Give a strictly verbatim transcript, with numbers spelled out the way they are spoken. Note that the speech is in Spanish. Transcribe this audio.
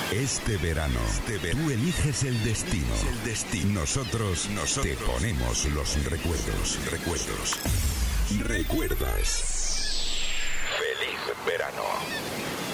Este verano, este verano, tú eliges el destino. El destino. Nosotros, nosotros te ponemos los recuerdos. Recuerdos. Recuerdas. Feliz verano.